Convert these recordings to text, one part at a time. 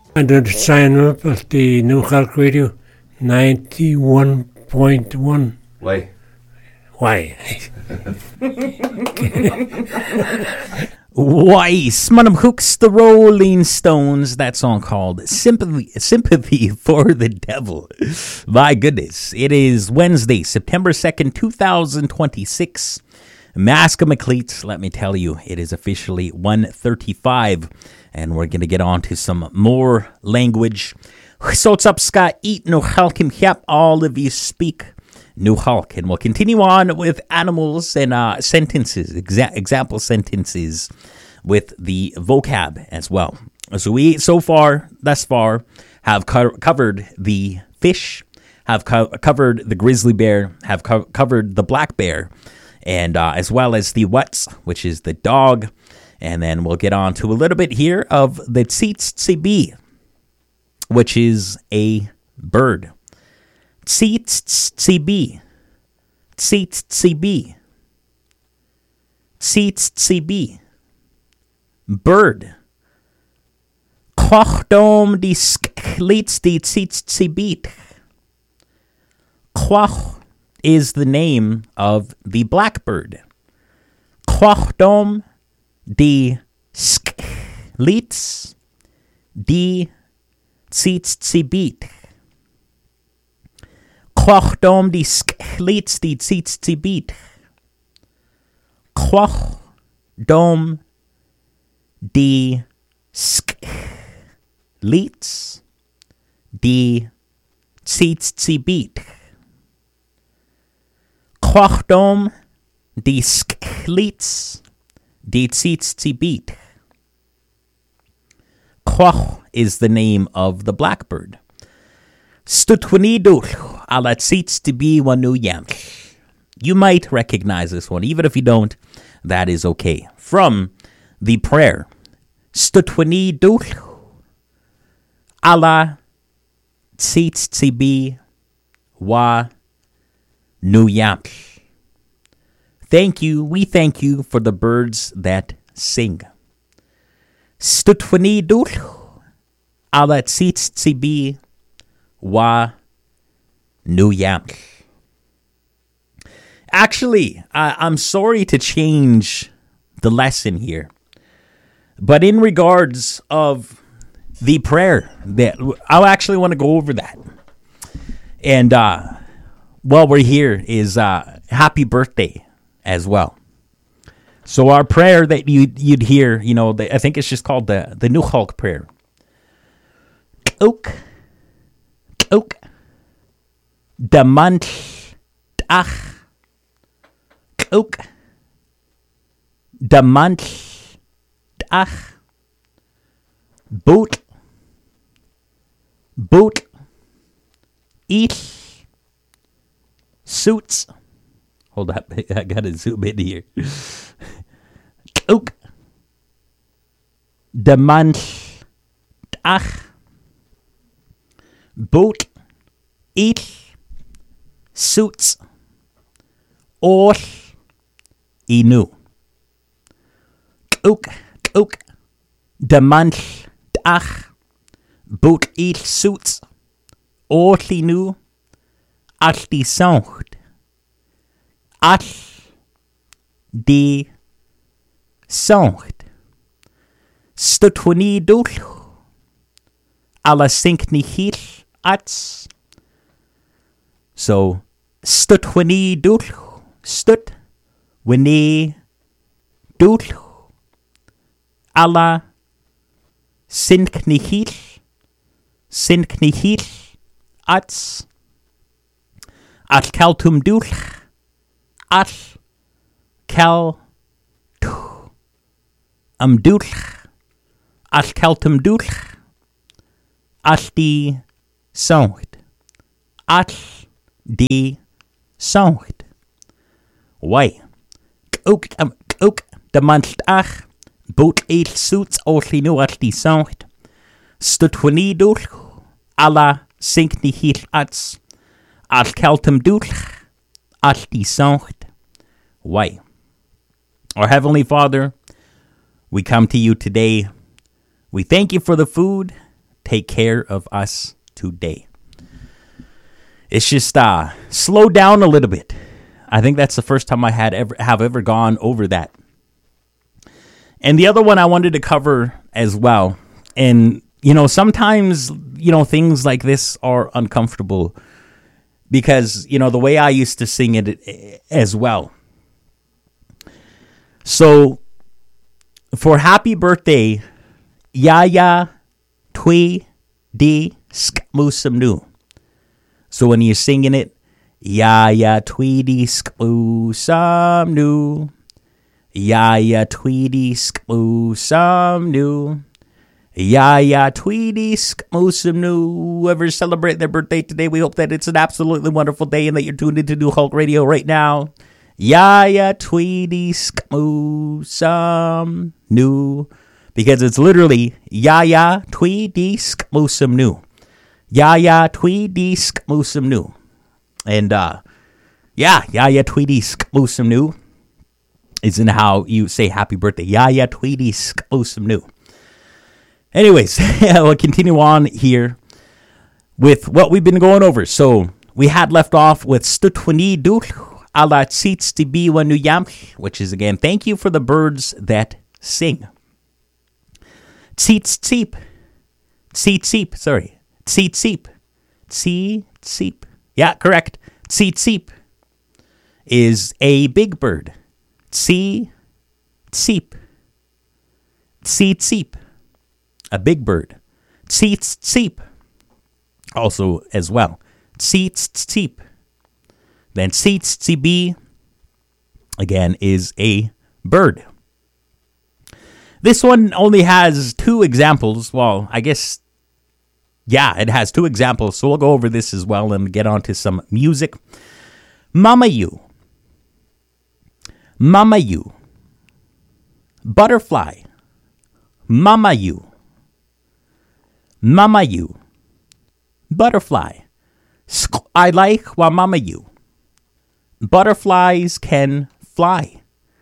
And then sign up at the New Clark Radio 91.1. Why? Why? Why? Smunham Hooks, the Rolling Stones, that song called Sympathy for the Devil. My goodness, it is Wednesday, September 2nd, 2026. Mask of McCleats, let me tell you, it is officially 1:35, and we're going to get on to some more language. So what's up, Scott? Eat no halkim hep, all of you speak New Hulk, and we'll continue on with animals and sentences, example sentences with the vocab as well. So we, thus far, have covered the fish, have covered the grizzly bear, have covered the black bear, and as well as the wets, which is the dog. And then we'll get on to a little bit here of the tsitstsibi, which is a bird. Tsitstsibi. Tsitstsibi. Tsitstsibi. Bird. Kwachdom die sklits die tsitstsibit. Kwach is the name of the blackbird. Kwachdom die sklits die tsitstsibit. Kwachdom die sklits die tsitstsibit. Kwachdom die sklits die tsitstsibit. Kwachdom die sklits die tsitstsibit. Kwach is the name of the blackbird. Stutwanidul ala tsitstsibi wanu yaml. You might recognize this one. Even if you don't, that is okay. From the prayer, Stutwanidul ala tsitstsibi wa nu yaml. Thank you, we thank you for the birds that sing. Stutwanidul ala tsitstsibi wa nu yaml. Actually, I'm sorry to change the lesson here, but in regards of the prayer, that I actually want to go over that. And while we're here is happy birthday as well. So our prayer that you'd hear, I think it's just called the New Hulk prayer. Oak. Damant ach. Ook Damant ach. Boot eat suits. Hold up, I gotta zoom in here. Ook Damant ach. Boot eat suits all inu. Ook Damant ach. Boot eat suits all inu. Al die zongt. Al die zongt. Stutwanidul ala sinknihil ats. So, stutwanidul, stut, wini, dul, ala sinknihil, ats, al kaltum dul, al kal, dul, al kaltum dul, al die zongt, al die zongt. Why? Ook de manst ach, boot eet suits oortli nu al die zongt. Stutwanidul, ala sinknihil ats, al kaltum dul, al die zongt. Why? Our Heavenly Father, we come to you today. We thank you for the food take care of us today. It's just slow down a little bit. I think that's the first time I have ever gone over that. And the other one I wanted to cover as well. And, sometimes, things like this are uncomfortable because, the way I used to sing it as well. So, for happy birthday, Yaya Twi Di Skmusumnu. So when you're singing it, Yaya Twi Di Skmusumnu. Yaya Twi Di Skmusumnu. Yaya Twi Di Skmusumnu. Whoever celebrate their birthday today, we hope that it's an absolutely wonderful day and that you're tuned into New Hulk Radio right now. Yaya Twi Di Skmusumnu. Because it's literally Yaya Twi Di Skmusumnu. Yaya Twi Di Skmusumnu. And Yaya Twi Di Skmusumnu isn't how you say happy birthday. Yaya Twi Di Skmusumnu. Anyways, we'll continue on here with what we've been going over. So we had left off with Stutwani Du ala Tsits Tibi Wanuyam, which is again, thank you for the birds that sing. Tsits Tsip. Tsip, sorry. Tsip. Tsip. Yeah, correct. Tsip is a big bird. Tsip. Tsip. A big bird. Tsip. Also as well. Tsip. Then Tsibi again is a bird. This one only has two examples. Well, I guess, it has two examples. So we'll go over this as well and get on to some music. Mamayu. Butterfly. Mamayu. Butterfly. I like wa mamayu. Butterflies can fly.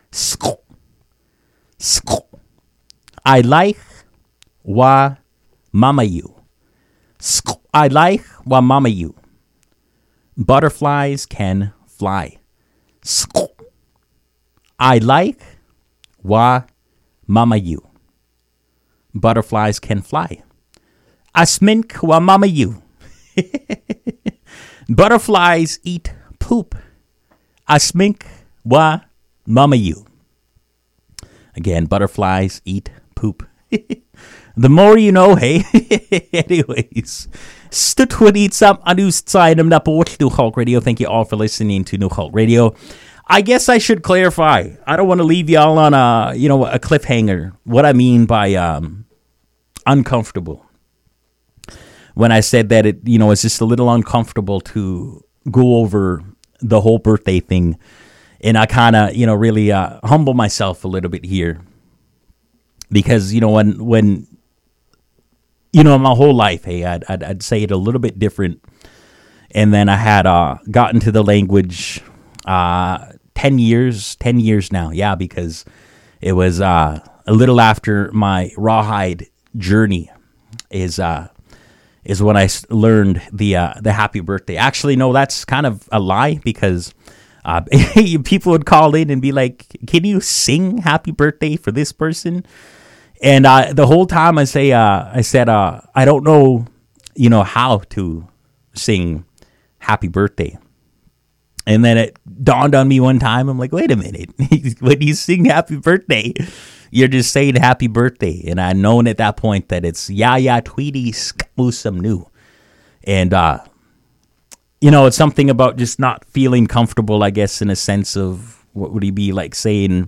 I like wa mamayu. I like wa mamayu. Butterflies can fly. I like wa mamayu. Butterflies can fly. Asmink wa mamayu. Butterflies eat poop. Asmink wa mamayu. Again, butterflies eat poop. The more you know, hey. Anyways, Stutwanitsam Anustsayam Napot New Hulk Radio. Thank you all for listening to New Hulk Radio. I guess I should clarify. I don't want to leave y'all on a cliffhanger. What I mean by uncomfortable. When I said that it's just a little uncomfortable to go over the whole birthday thing. And I kind of, really humble myself a little bit here. Because, when my whole life, hey, I'd say it a little bit different. And then I had gotten to the language 10 years now. Yeah, because it was a little after my rawhide journey is when I learned the happy birthday. Actually, no, that's kind of a lie because people would call in and be like, "Can you sing happy birthday for this person?" And the whole time I said, I don't know, how to sing happy birthday. And then it dawned on me one time. I'm like, wait a minute. When you sing happy birthday, you're just saying happy birthday. And I known at that point that it's Yaya Twi Di Skmusumnu. And, it's something about just not feeling comfortable, I guess, in a sense of, what would he be like saying,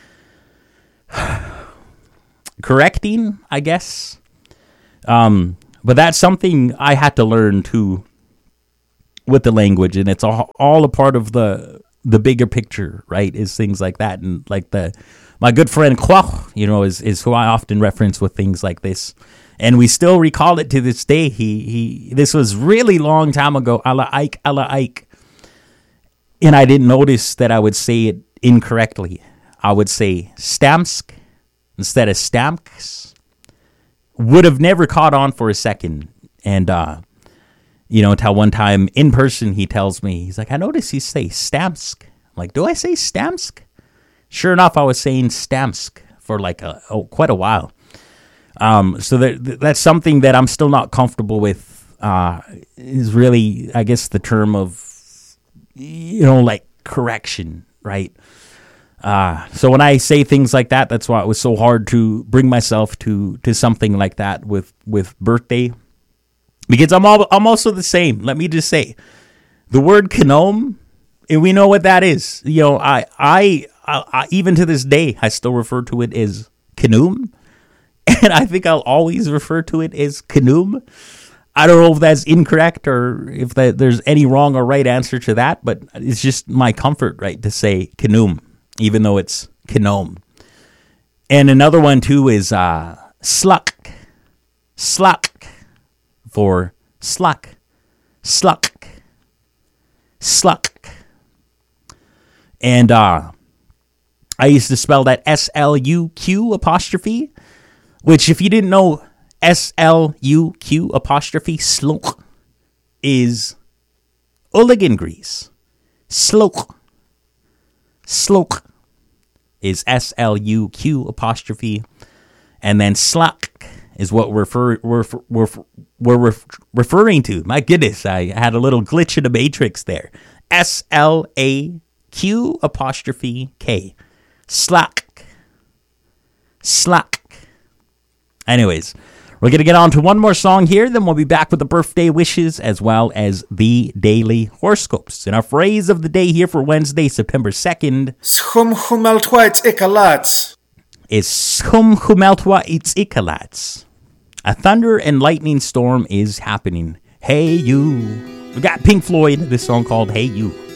correcting, I guess. But that's something I had to learn too with the language, and it's all a part of the bigger picture, right? Is things like that, and like my good friend Kwach, is who I often reference with things like this, and we still recall it to this day. This was really long time ago. Ala Ike, and I didn't notice that I would say it incorrectly. I would say Stamsk instead of Stamks. would have never caught on for a second. And, until one time in person, he tells me, he's like, I noticed you say Stamsk. I'm like, do I say Stamsk? Sure enough, I was saying Stamsk for quite a while. So that's something that I'm still not comfortable with, is really, I guess, the term of, correction, right? So when I say things like that, that's why it was so hard to bring myself to something like that with birthday, because I'm also the same. Let me just say, the word Kinome, and we know what that is. I even to this day, I still refer to it as Kinoom, and I think I'll always refer to it as Kinoom. I don't know if that's incorrect or if there's any wrong or right answer to that, but it's just my comfort, right, to say Kinoom, even though it's Kinome. And another one, too, is Sluck. Sluck for sluck. Sluck. Sluck. And I used to spell that S-L-U-Q apostrophe, which if you didn't know, S-L-U-Q apostrophe, slok, is Ulligan grease. Slok. Slok is S-L-U-Q apostrophe. And then slack is what we're referring to. My goodness, I had a little glitch in the matrix there. S-L-A-Q apostrophe K. Slack. Slack. Anyways, we're going to get on to one more song here, then we'll be back with the birthday wishes as well as the daily horoscopes. And our phrase of the day here for Wednesday, September 2nd is Schumchumeltwa its ikalats. A thunder and lightning storm is happening. Hey you. We got Pink Floyd, this song called Hey You.